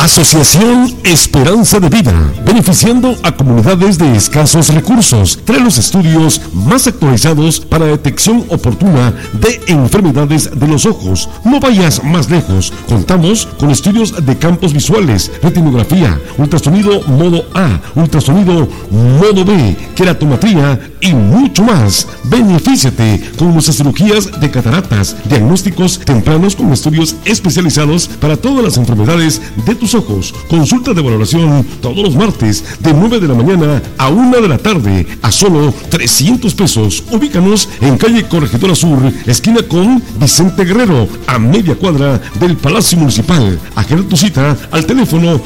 Asociación Esperanza de Vida, beneficiando a comunidades de escasos recursos. Trae los estudios más actualizados para detección oportuna de enfermedades de los ojos. No vayas más lejos. Contamos con estudios de campos visuales, retinografía, ultrasonido modo A, ultrasonido modo B, queratometría y mucho más. Benefíciate con nuestras cirugías de cataratas, diagnósticos tempranos con estudios especializados para todas las enfermedades de tus ojos. Consulta de valoración todos los martes de 9 de la mañana a 1 de la tarde a solo 300 pesos. Ubícanos en calle Corregidora Sur, esquina con Vicente Guerrero, a media cuadra del Palacio Municipal. Agenda tu cita al teléfono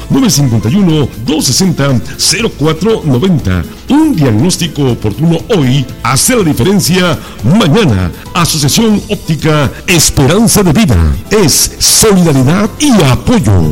951-260-0490. Un diagnóstico oportuno hoy hace la diferencia mañana. Asociación Óptica Esperanza de Vida es solidaridad y apoyo.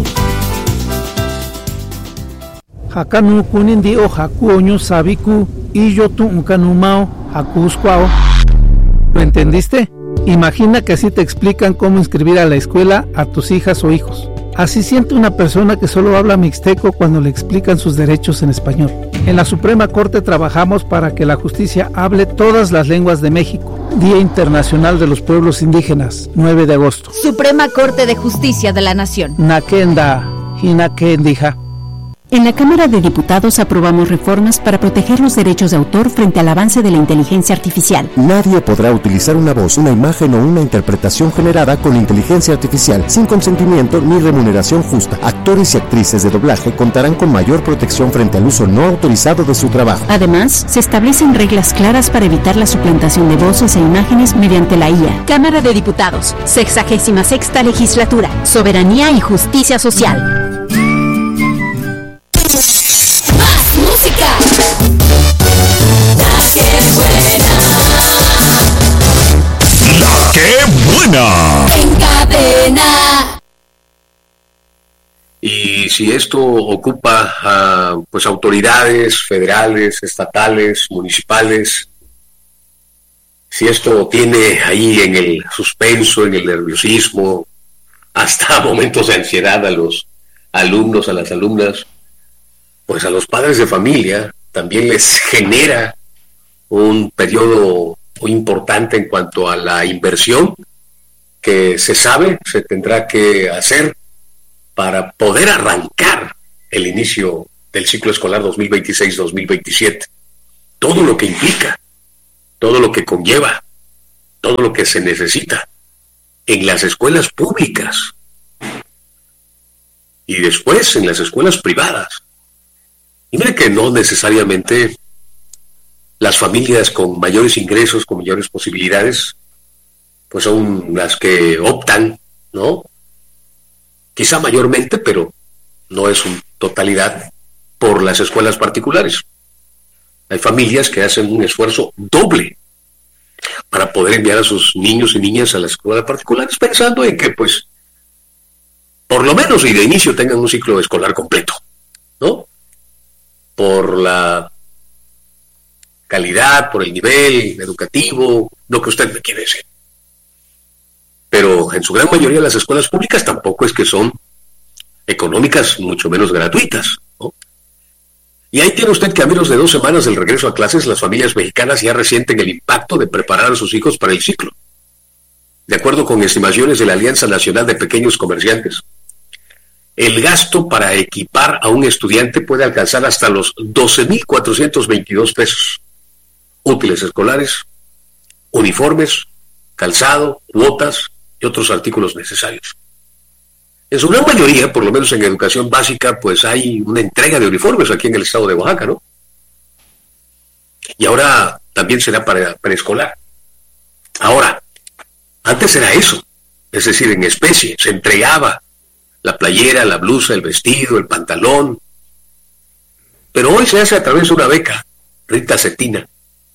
Hakanu kunindi o hakuoño sabiku y yo tu unkanumao hakuskwao. ¿Lo entendiste? Imagina que así te explican cómo inscribir a la escuela a tus hijas o hijos. Así siente una persona que solo habla mixteco cuando le explican sus derechos en español. En la Suprema Corte trabajamos para que la justicia hable todas las lenguas de México. Día Internacional de los Pueblos Indígenas, 9 de agosto. Suprema Corte de Justicia de la Nación. Nakenda, Hinakendija. En la Cámara de Diputados aprobamos reformas para proteger los derechos de autor frente al avance de la inteligencia artificial. Nadie podrá utilizar una voz, una imagen o una interpretación generada con inteligencia artificial sin consentimiento ni remuneración justa. Actores y actrices de doblaje contarán con mayor protección frente al uso no autorizado de su trabajo. Además, se establecen reglas claras para evitar la suplantación de voces e imágenes mediante la IA. Cámara de Diputados, 66ª Legislatura, Soberanía y Justicia Social. Música. La que buena. En cadena. Y si esto ocupa a pues autoridades federales, estatales, municipales, si esto tiene ahí en el suspenso, en el nerviosismo, hasta momentos de ansiedad a los alumnos, a las alumnas, pues a los padres de familia también les genera un periodo muy importante en cuanto a la inversión que se tendrá que hacer para poder arrancar el inicio del ciclo escolar 2026-2027. Todo lo que implica, todo lo que conlleva, todo lo que se necesita en las escuelas públicas y después en las escuelas privadas. Y mire que no necesariamente las familias con mayores ingresos, con mayores posibilidades, pues son las que optan, ¿no? Quizá mayormente, pero no es en totalidad, por las escuelas particulares. Hay familias que hacen un esfuerzo doble para poder enviar a sus niños y niñas a las escuelas particulares, pensando en que, pues, por lo menos y de inicio tengan un ciclo escolar completo, ¿no? Por la calidad, por el nivel educativo, lo que usted me quiere decir. Pero en su gran mayoría las escuelas públicas tampoco es que son económicas, mucho menos gratuitas, ¿no? Y ahí tiene usted que a menos de 2 semanas del regreso a clases, las familias mexicanas ya resienten el impacto de preparar a sus hijos para el ciclo. De acuerdo con estimaciones de la Alianza Nacional de Pequeños Comerciantes, el gasto para equipar a un estudiante puede alcanzar hasta los 12,422 pesos. Útiles escolares, uniformes, calzado, cuotas y otros artículos necesarios. En su gran mayoría, por lo menos en educación básica, pues hay una entrega de uniformes aquí en el estado de Oaxaca, ¿no? Y ahora también será para preescolar. Ahora, antes era eso, es decir, en especie, se entregaba la playera, la blusa, el vestido, el pantalón. Pero hoy se hace a través de una beca, Rita Cetina.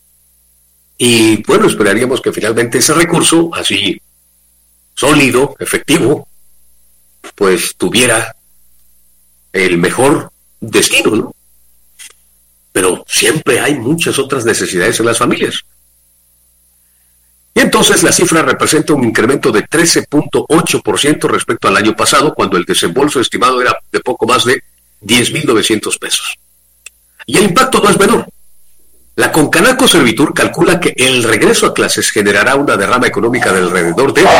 Y bueno, esperaríamos que finalmente ese recurso, así sólido, efectivo, pues tuviera el mejor destino, ¿no? Pero siempre hay muchas otras necesidades en las familias. Y entonces la cifra representa un incremento de 13.8% respecto al año pasado, cuando el desembolso estimado era de poco más de 10.900 pesos. Y el impacto no es menor. La Concanaco Servitur calcula que el regreso a clases generará una derrama económica de alrededor de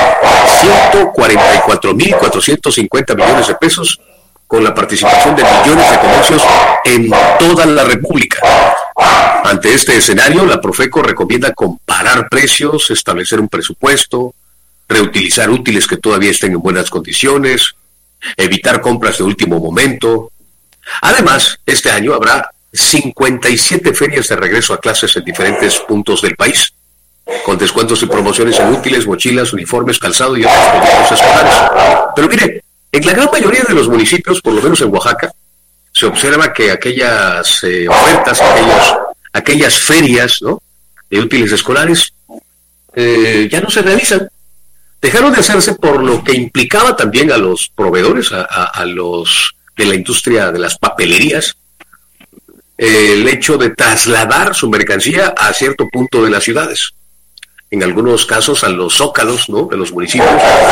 144.450 millones de pesos, con la participación de millones de comercios en toda la República. Ante este escenario, la Profeco recomienda comparar precios, establecer un presupuesto, reutilizar útiles que todavía estén en buenas condiciones, evitar compras de último momento. Además, este año habrá 57 ferias de regreso a clases en diferentes puntos del país, con descuentos y promociones en útiles, mochilas, uniformes, calzado y otros productos escolares. Pero mire, en la gran mayoría de los municipios, por lo menos en Oaxaca, se observa que aquellas ofertas, aquellas ferias, ¿no?, de útiles escolares ya no se realizan. Dejaron de hacerse por lo que implicaba también a los proveedores, a los de la industria de las papelerías, el hecho de trasladar su mercancía a cierto punto de las ciudades, en algunos casos a los zócalos, ¿no?, de los municipios,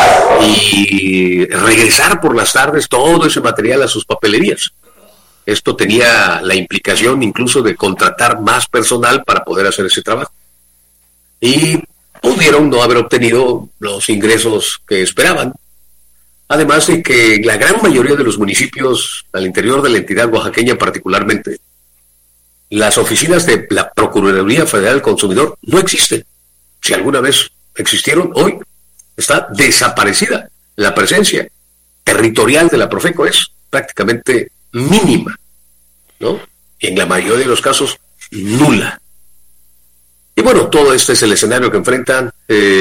y regresar por las tardes todo ese material a sus papelerías. Esto tenía la implicación incluso de contratar más personal para poder hacer ese trabajo. Y pudieron no haber obtenido los ingresos que esperaban. Además de que en la gran mayoría de los municipios al interior de la entidad oaxaqueña particularmente, las oficinas de la Procuraduría Federal del Consumidor no existen. Si alguna vez existieron, hoy está desaparecida. La presencia territorial de la Profeco es prácticamente mínima, ¿no? Y en la mayoría de los casos, nula. Y bueno, todo este es el escenario que enfrentan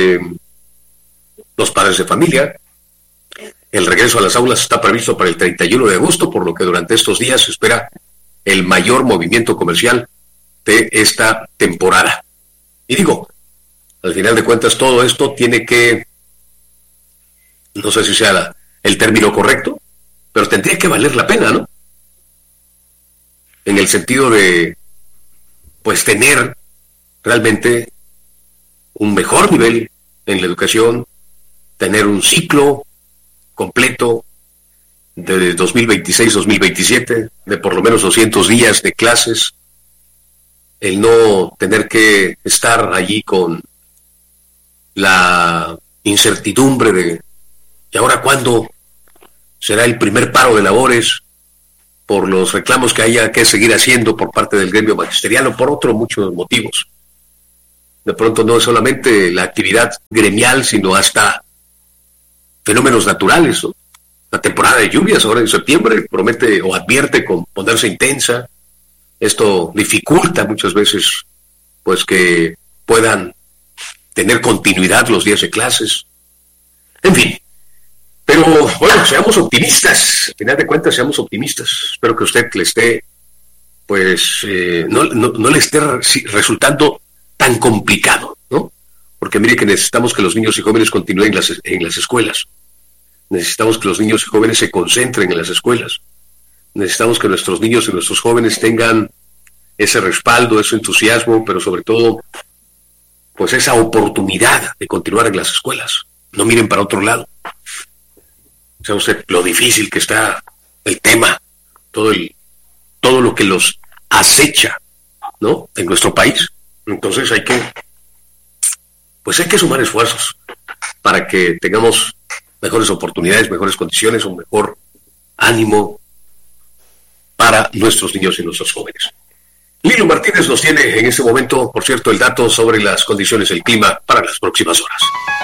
los padres de familia. El regreso a las aulas está previsto para el 31 de agosto, por lo que durante estos días se espera el mayor movimiento comercial de esta temporada. Y digo, al final de cuentas, todo esto tiene que, no sé si sea el término correcto, pero tendría que valer la pena, ¿no? En el sentido de, pues, tener realmente un mejor nivel en la educación, tener un ciclo completo de 2026-2027, de por lo menos 200 días de clases, el no tener que estar allí con la incertidumbre de, ¿y ahora cuándo será el primer paro de labores por los reclamos que haya que seguir haciendo por parte del gremio magisterial o por otros muchos motivos? De pronto no es solamente la actividad gremial, sino hasta fenómenos naturales, ¿no? La temporada de lluvias ahora en septiembre promete o advierte con ponerse intensa. Esto dificulta muchas veces, pues, que puedan tener continuidad los días de clases. En fin, pero bueno, seamos optimistas. Al final de cuentas, seamos optimistas. Espero que usted le esté, pues, no le esté resultando tan complicado, ¿no? Porque mire que necesitamos que los niños y jóvenes continúen en las escuelas. Necesitamos que los niños y jóvenes se concentren en las escuelas. Necesitamos que nuestros niños y nuestros jóvenes tengan ese respaldo, ese entusiasmo, pero sobre todo, pues, esa oportunidad de continuar en las escuelas. No miren para otro lado. ¿Sabe usted lo difícil que está el tema? Todo lo que los acecha, ¿no?, en nuestro país. Entonces hay que sumar esfuerzos para que tengamos mejores oportunidades, mejores condiciones, un mejor ánimo para nuestros niños y nuestros jóvenes. Lilo Martínez nos tiene en este momento, por cierto, el dato sobre las condiciones del clima para las próximas horas.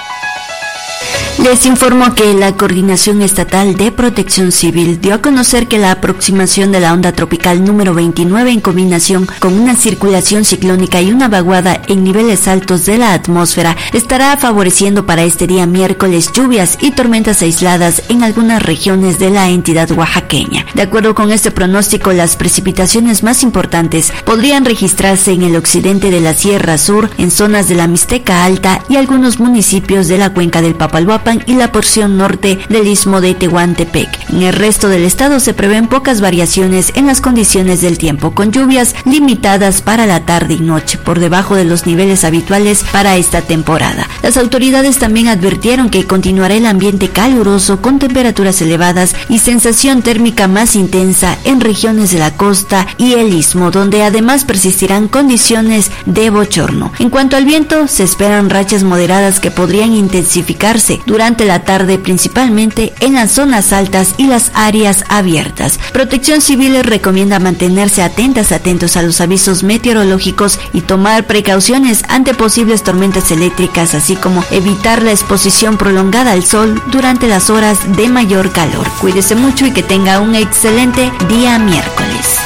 Les informo que la Coordinación Estatal de Protección Civil dio a conocer que la aproximación de la onda tropical número 29 en combinación con una circulación ciclónica y una vaguada en niveles altos de la atmósfera estará favoreciendo para este día miércoles lluvias y tormentas aisladas en algunas regiones de la entidad oaxaqueña. De acuerdo con este pronóstico, las precipitaciones más importantes podrían registrarse en el occidente de la Sierra Sur, en zonas de la Mixteca Alta y algunos municipios de la cuenca del Papaloapan, Uruapan y la porción norte del istmo de Tehuantepec. En el resto del estado se prevén pocas variaciones en las condiciones del tiempo, con lluvias limitadas para la tarde y noche, por debajo de los niveles habituales para esta temporada. Las autoridades también advirtieron que continuará el ambiente caluroso con temperaturas elevadas y sensación térmica más intensa en regiones de la costa y el istmo, donde además persistirán condiciones de bochorno. En cuanto al viento, se esperan rachas moderadas que podrían intensificarse durante la tarde, principalmente en las zonas altas y las áreas abiertas. Protección Civil les recomienda mantenerse atentos a los avisos meteorológicos y tomar precauciones ante posibles tormentas eléctricas, así como evitar la exposición prolongada al sol durante las horas de mayor calor. Cuídese mucho y que tenga un excelente día miércoles.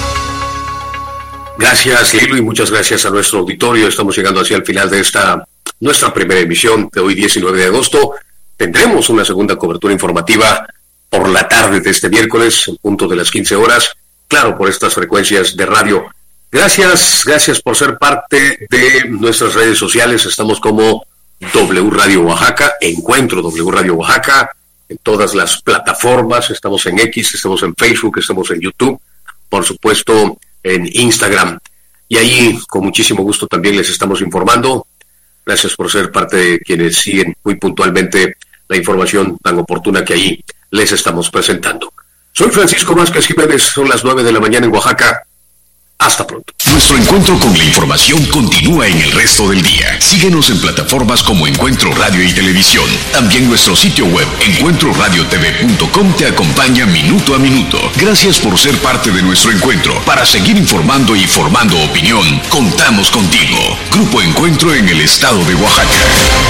Gracias, Lilo, y muchas gracias a nuestro auditorio. Estamos llegando hacia el final de nuestra primera emisión de hoy, 19 de agosto. Tendremos una segunda cobertura informativa por la tarde de este miércoles, en punto de las 15 horas, claro, por estas frecuencias de radio. Gracias por ser parte de nuestras redes sociales. Estamos como W Radio Oaxaca, Encuentro W Radio Oaxaca, en todas las plataformas. Estamos en X, estamos en Facebook, estamos en YouTube, por supuesto en Instagram. Y ahí, con muchísimo gusto, también les estamos informando. Gracias por ser parte de quienes siguen muy puntualmente la información tan oportuna que ahí les estamos presentando. Soy Francisco Vázquez Jiménez, son las 9 de la mañana en Oaxaca. Hasta pronto. Nuestro encuentro con la información continúa en el resto del día. Síguenos en plataformas como Encuentro Radio y Televisión. También nuestro sitio web, encuentroradiotv.com, te acompaña minuto a minuto. Gracias por ser parte de nuestro encuentro. Para seguir informando y formando opinión, contamos contigo. Grupo Encuentro en el estado de Oaxaca.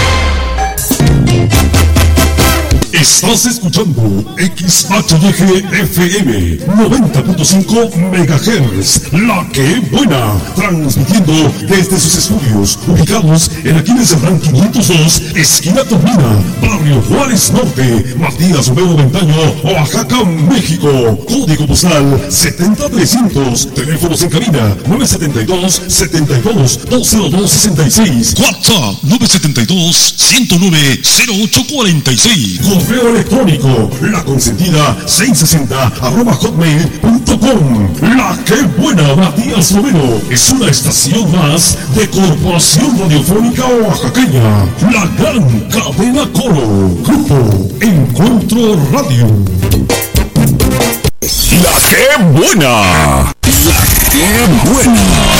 Estás escuchando XHYG-FM 90.5 MHz, La Que Buena, transmitiendo desde sus estudios ubicados en Aquiles Serrán 502, esquina Turbina, barrio Juárez Norte, Matías Romero Ventaño, Oaxaca, México. Código postal 70300, teléfonos en cabina 972-72-20266, WhatsApp 972-109-0846. Correo electrónico, laconsentida660@hotmail.com. La Que Buena, Matías Romero, es una estación más de Corporación Radiofónica Oaxaqueña, la gran cadena Coro. Grupo Encuentro Radio. La Que Buena. La Que Buena.